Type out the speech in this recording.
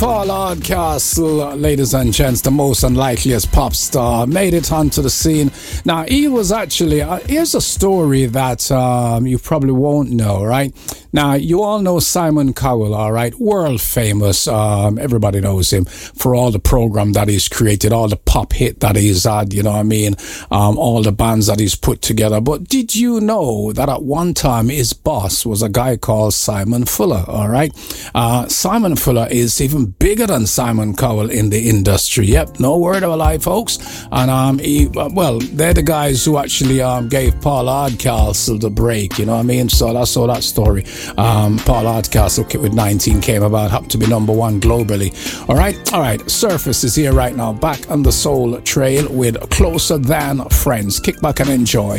Paul Hardcastle, ladies and gents, the most unlikeliest pop star, made it onto the scene. Now, he was actually, here's a story that you probably won't know, right? Now, you all know Simon Cowell, all right? World famous. Everybody knows him for all the program that he's created, all the pop hit that he's had, you know what I mean? All the bands that he's put together. But did you know that at one time his boss was a guy called Simon Fuller, all right? Simon Fuller is even bigger than Simon Cowell in the industry. Yep, no word of a lie, folks. And they're the guys who actually gave Paul Hardcastle the break, you know what I mean? So that's all that story. Paul Hardcastle with 19 came about, happened to be number one globally. All right. Surface is here right now, back on the Soul Trail with Closer Than Friends. Kick back and enjoy.